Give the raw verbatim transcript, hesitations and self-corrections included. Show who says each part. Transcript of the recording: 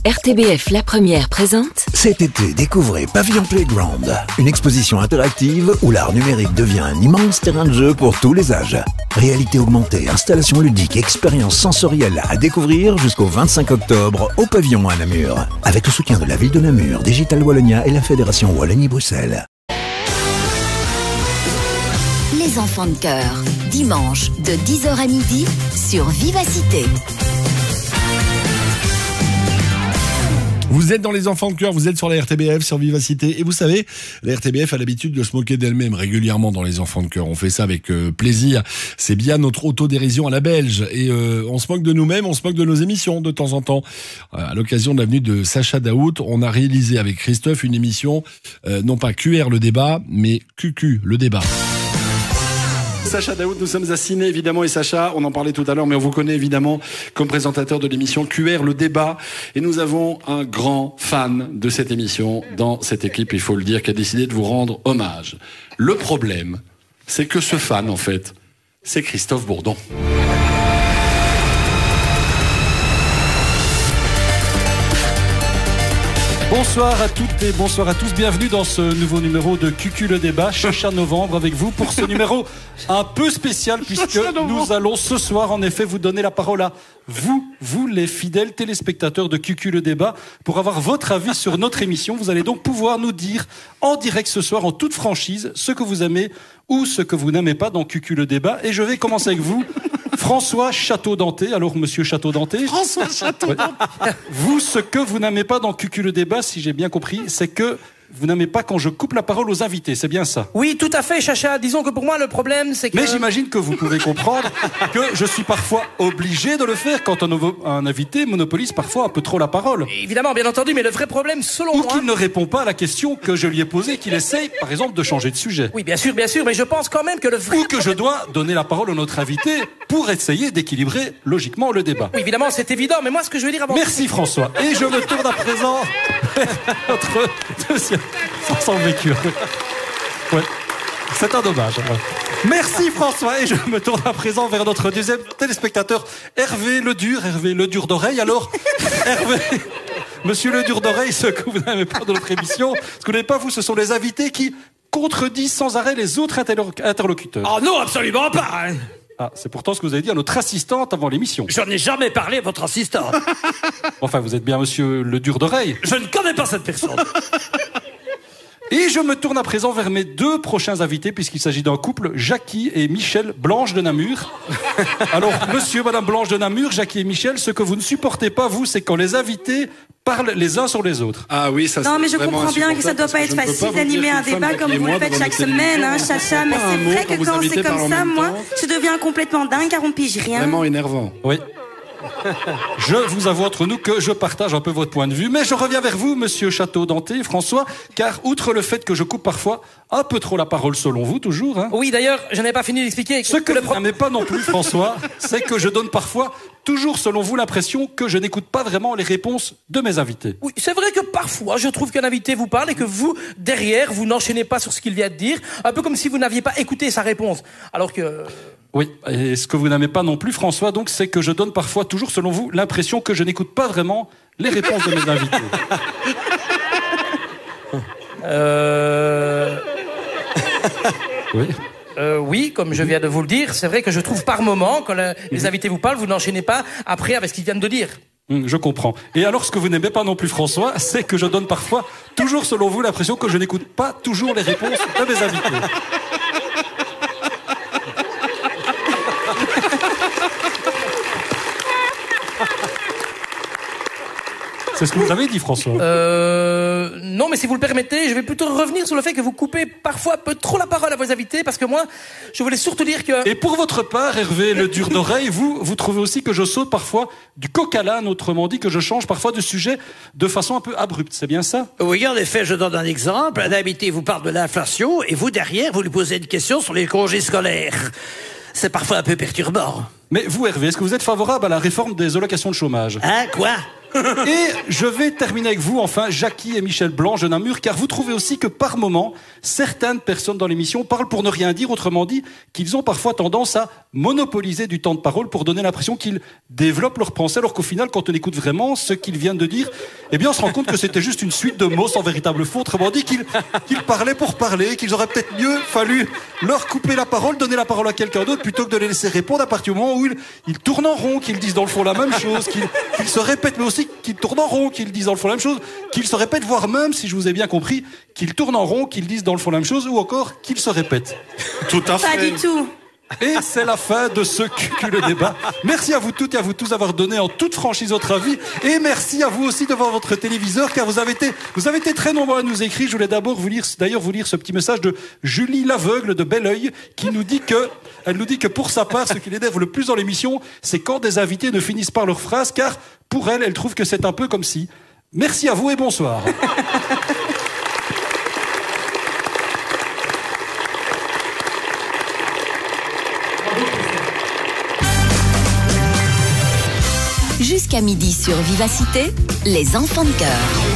Speaker 1: R T B F La Première présente.
Speaker 2: Cet été, découvrez Pavillon Playground, une exposition interactive où l'art numérique devient un immense terrain de jeu pour tous les âges. Réalité augmentée, installations ludiques, expériences sensorielles à découvrir jusqu'au vingt-cinq octobre au Pavillon à Namur. Avec le soutien de la ville de Namur, Digital Wallonia et la Fédération Wallonie-Bruxelles.
Speaker 1: Les enfants de cœur, dimanche de dix heures à midi sur Vivacité.
Speaker 3: Vous êtes dans les enfants de cœur, vous êtes sur la R T B F, sur Vivacité. Et vous savez, la R T B F a l'habitude de se moquer d'elle-même régulièrement dans les enfants de cœur. On fait ça avec euh, plaisir. C'est bien notre autodérision à la belge. Et euh, on se moque de nous-mêmes, on se moque de nos émissions de temps en temps. Euh, à l'occasion de la venue de Sacha Daoud, on a réalisé avec Christophe une émission, euh, non pas Q R le débat, mais Q Q le débat. Sacha Daoud, nous sommes à Ciné évidemment, et Sacha, on en parlait tout à l'heure, mais on vous connaît évidemment comme présentateur de l'émission Q R le débat, et nous avons un grand fan de cette émission dans cette équipe, il faut le dire, qui a décidé de vous rendre hommage. Le problème, c'est que ce fan en fait, c'est Christophe Bourdon.
Speaker 4: Bonsoir à toutes et bonsoir à tous, bienvenue dans ce nouveau numéro de Q Q le débat, Chacha Novembre avec vous pour ce numéro un peu spécial puisque nous allons ce soir en effet vous donner la parole à vous, vous les fidèles téléspectateurs de Q Q le débat, pour avoir votre avis sur notre émission. Vous allez donc pouvoir nous dire en direct ce soir en toute franchise ce que vous aimez ou ce que vous n'aimez pas dans Q Q le débat, et je vais commencer avec vous. François Château-Danté. Alors, monsieur Château-Danté.
Speaker 5: François Château-Danté.
Speaker 4: Ouais. Vous, ce que vous n'aimez pas dans Q Q le débat, si j'ai bien compris, c'est que vous n'aimez pas quand je coupe la parole aux invités, c'est bien ça?
Speaker 5: Oui, tout à fait, Chacha. Disons que pour moi, le problème, c'est que...
Speaker 4: Mais j'imagine que vous pouvez comprendre que je suis parfois obligé de le faire quand un, un invité monopolise parfois un peu trop la parole.
Speaker 5: Évidemment, bien entendu, mais le vrai problème, selon
Speaker 4: Ou
Speaker 5: moi...
Speaker 4: qu'il ne répond pas à la question que je lui ai posée, qu'il essaye, par exemple, de changer de sujet.
Speaker 5: Oui, bien sûr, bien sûr, mais je pense quand même que le vrai...
Speaker 4: Ou que je dois donner la parole à notre invité pour essayer d'équilibrer logiquement le débat.
Speaker 5: Oui, évidemment, c'est évident, mais moi, ce que je veux dire avant...
Speaker 4: Merci François. Et je me tourne à présent notre deuxième... Ça sent le vécu. Ouais. C'est un dommage. Ouais. Merci François. Et je me tourne à présent vers notre deuxième téléspectateur, Hervé Le Dur. Hervé Le Dur d'oreille. Alors, Hervé, monsieur Le Dur d'oreille, ce que vous n'aimez pas de notre émission, ce que vous n'aimez pas, vous, ce sont les invités qui contredisent sans arrêt les autres interlo- interlocuteurs.
Speaker 6: Oh non, absolument pas hein.
Speaker 4: Ah, c'est pourtant ce que vous avez dit à notre assistante avant l'émission.
Speaker 6: Je n'ai jamais parlé à votre assistante.
Speaker 4: Enfin, vous êtes bien monsieur Le Dur d'oreille.
Speaker 6: Je ne connais pas cette personne.
Speaker 4: Et je me tourne à présent vers mes deux prochains invités, puisqu'il s'agit d'un couple, Jackie et Michel Blanche de Namur. Alors, monsieur, madame Blanche de Namur, Jackie et Michel, ce que vous ne supportez pas, vous, c'est quand les invités parlent les uns sur les autres.
Speaker 7: Ah oui, ça c'est
Speaker 8: Non, mais je
Speaker 7: vraiment
Speaker 8: comprends bien que ça doit pas être facile d'animer un débat comme vous le faites chaque semaine, hein, Chacha, mais c'est vrai que quand c'est comme ça, moi, je deviens complètement dingue car on pige rien.
Speaker 7: Vraiment énervant.
Speaker 4: Oui. Je vous avoue entre nous que je partage un peu votre point de vue, mais je reviens vers vous, monsieur Château-Danté, François, car outre le fait que je coupe parfois un peu trop la parole selon vous, toujours, hein.
Speaker 5: Oui, d'ailleurs, je n'ai pas fini d'expliquer...
Speaker 4: Ce que, que vous n'aimez pas non plus, François, c'est que je donne parfois, toujours selon vous, l'impression que je n'écoute pas vraiment les réponses de mes invités.
Speaker 5: Oui, c'est vrai que parfois, je trouve qu'un invité vous parle et que vous, derrière, vous n'enchaînez pas sur ce qu'il vient de dire, un peu comme si vous n'aviez pas écouté sa réponse, alors que...
Speaker 4: Oui, et ce que vous n'aimez pas non plus, François, donc, c'est que je donne parfois, toujours selon vous, l'impression que je n'écoute pas vraiment les réponses de mes invités.
Speaker 5: Euh...
Speaker 4: Oui.
Speaker 5: Euh, oui, comme je viens de vous le dire, c'est vrai que je trouve par moment, quand le, les invités vous parlent, vous n'enchaînez pas après avec ce qu'ils viennent de dire.
Speaker 4: Hum, je comprends. Et alors, ce que vous n'aimez pas non plus, François, c'est que je donne parfois, toujours selon vous, l'impression que je n'écoute pas toujours les réponses de mes invités. C'est ce que vous avez dit, François.
Speaker 5: Euh... Non, mais si vous le permettez, je vais plutôt revenir sur le fait que vous coupez parfois un peu trop la parole à vos invités, parce que moi, je voulais surtout dire que...
Speaker 4: Et pour votre part, Hervé Le Dur d'oreille, vous, vous trouvez aussi que je saute parfois du coq à l'âne, autrement dit que je change parfois de sujet de façon un peu abrupte, c'est bien ça?
Speaker 6: Oui, en effet, je donne un exemple. Un invité vous parle de l'inflation, et vous, derrière, vous lui posez une question sur les congés scolaires. C'est parfois un peu perturbant.
Speaker 4: Mais vous, Hervé, est-ce que vous êtes favorable à la réforme des allocations de chômage?
Speaker 6: Hein, quoi?
Speaker 4: Et je vais terminer avec vous, enfin, Jackie et Michel Blanc, Jeune Namur, car vous trouvez aussi que par moment, certaines personnes dans l'émission parlent pour ne rien dire, autrement dit, qu'ils ont parfois tendance à monopoliser du temps de parole pour donner l'impression qu'ils développent leur pensée, alors qu'au final, quand on écoute vraiment ce qu'ils viennent de dire, eh bien, on se rend compte que c'était juste une suite de mots sans véritable fond, autrement dit, qu'ils, qu'ils parlaient pour parler, qu'ils auraient peut-être mieux fallu leur couper la parole, donner la parole à quelqu'un d'autre, plutôt que de les laisser répondre à partir du moment où ils, ils tournent en rond, qu'ils disent dans le fond la même chose, qu'ils, qu'ils se répètent, mais aussi qu'ils tournent en rond, qu'ils disent dans le fond la même chose, qu'ils se répètent, voire même, si je vous ai bien compris, qu'ils tournent en rond, qu'ils disent dans le fond la même chose, ou encore qu'ils se répètent.
Speaker 3: Tout à fait.
Speaker 8: Pas du tout.
Speaker 7: Et c'est la fin de ce Cucu le débat. Merci à vous toutes et à vous tous d'avoir donné en toute franchise votre avis. Et merci à vous aussi devant votre téléviseur, car vous avez été, vous avez été très nombreux à nous écrire. Je voulais d'abord vous lire, d'ailleurs vous lire ce petit message de Julie l'aveugle de Belleuil, qui nous dit que, elle nous dit que pour sa part, ce qui l'énerve le plus dans l'émission, c'est quand des invités ne finissent pas leur phrase, car pour elle, elle trouve que c'est un peu comme si. Merci à vous et bonsoir.
Speaker 1: Jusqu'à midi sur Vivacité, les enfants de cœur.